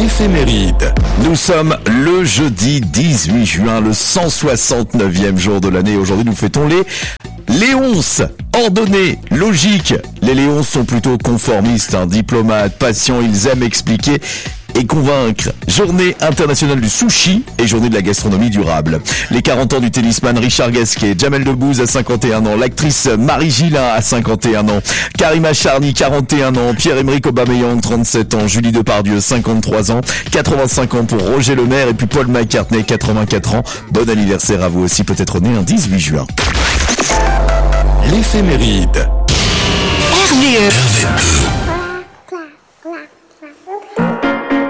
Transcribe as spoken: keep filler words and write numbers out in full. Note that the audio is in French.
L'éphéméride. Nous sommes le jeudi dix-huit juin, le cent soixante-neuvième jour de l'année. Aujourd'hui, nous fêtons les Léonces. Ordonnés, logiques. Les Léonces sont plutôt conformistes, hein, diplomates, patients, ils aiment expliquer et convaincre. Journée internationale du sushi et journée de la gastronomie durable. Les quarante ans du tennisman Richard Gasquet, Jamel Debbouze à cinquante et un ans, l'actrice Marie Gillin à cinquante et un ans, Karima Charny quarante et un ans, Pierre-Emerick Aubameyang trente-sept ans, Julie Depardieu cinquante-trois ans, quatre-vingt-cinq ans pour Roger Lemaire et puis Paul McCartney quatre-vingt-quatre ans. Bon anniversaire à vous aussi, peut-être né un dix-huit juin. L'éphéméride. R V E.